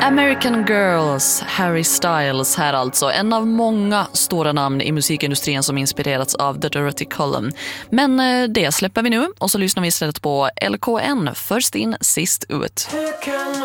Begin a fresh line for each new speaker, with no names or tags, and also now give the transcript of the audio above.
American Girls, Harry Styles här alltså. En av många stora namn i musikindustrin som inspirerats av The Dirty Column. Men det släpper vi nu och så lyssnar vi istället på LKN, först in, sist ut.